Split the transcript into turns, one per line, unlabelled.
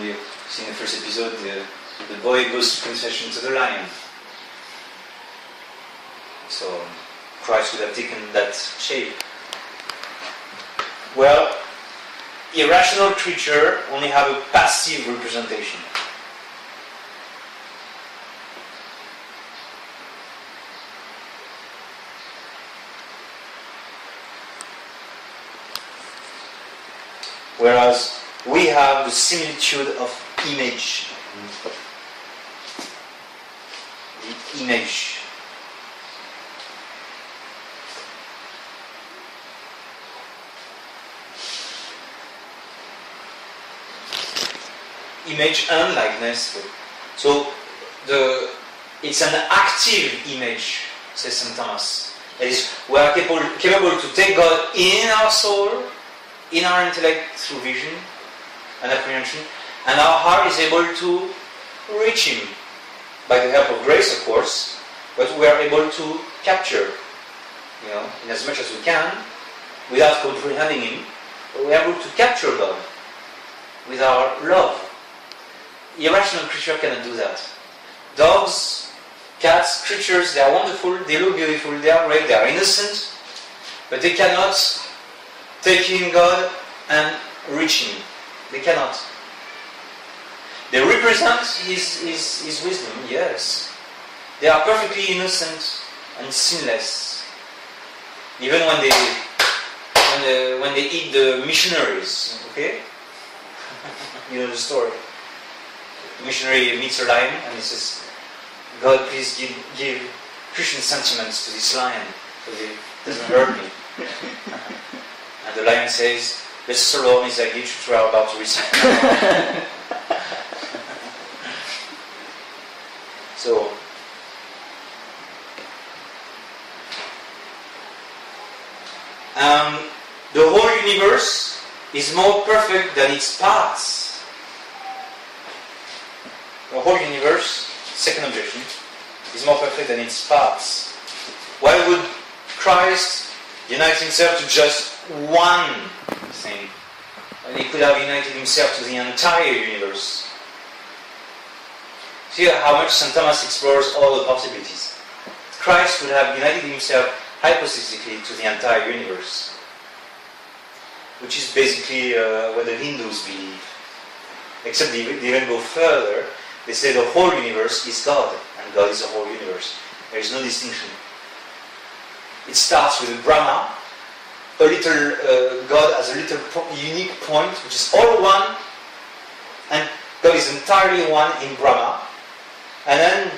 when you see in the first episode, the boy goes to confession to the lion. So Christ would have taken that shape. Well, irrational creatures only have a passive representation. Whereas we have the similitude of image. The image. Image and likeness. So it's an active image, says St. Thomas. That is, we are capable to take God in our soul, in our intellect through vision and apprehension, and our heart is able to reach Him by the help of grace, of course, but we are able to capture, in as much as we can, without comprehending Him, but we are able to capture God with our love. Irrational creatures cannot do that. Dogs, cats, creatures, they are wonderful, they look beautiful, they are great, they are innocent, but they cannot take in God and reach Him. They cannot. They represent His wisdom, yes. They are perfectly innocent and sinless. Even when they eat the missionaries, okay? You know the story. The missionary meets a lion and he says, God, please give Christian sentiments to this lion so it doesn't hurt me. And the lion says, blessed the Lord is thy gift which we are about to receive. So, the whole universe is more perfect than its parts. The whole universe, second objection, is more perfect than its parts. Why would Christ unite Himself to just one thing when He could have united Himself to the entire universe? See how much St. Thomas explores all the possibilities. Christ would have united Himself hypostatically to the entire universe, which is basically what the Hindus believe. Except they even go further. They say the whole universe is God, and God is the whole universe. There is no distinction. It starts with Brahma, a little God as a little unique point, which is all one, and God is entirely one in Brahma. And then